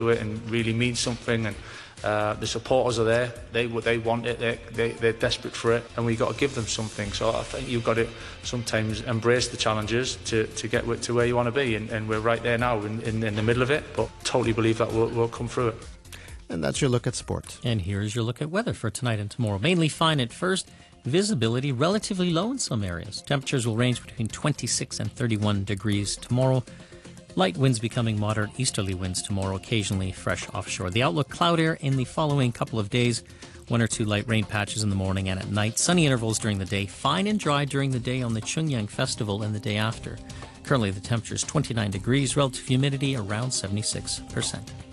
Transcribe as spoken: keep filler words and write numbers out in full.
it and really mean something, and uh, the supporters are there. They they want it. They they they're desperate for it, and we got to give them something. So I think you've got to sometimes embrace the challenges to, to get to where you want to be, and, and we're right there now in, in, in the middle of it. But totally believe that we'll, we'll come through it. And that's your look at sports. And here's your look at weather for tonight and tomorrow. Mainly fine at first. Visibility relatively low in some areas. Temperatures will range between twenty-six and thirty-one degrees tomorrow. Light winds becoming moderate easterly winds tomorrow, occasionally fresh offshore. The outlook, cloud air in the following couple of days. One or two light rain patches in the morning and at night. Sunny intervals during the day. Fine and dry during the day on the Chungyang Festival and the day after. Currently the temperature is twenty-nine degrees. Relative humidity around seventy-six percent.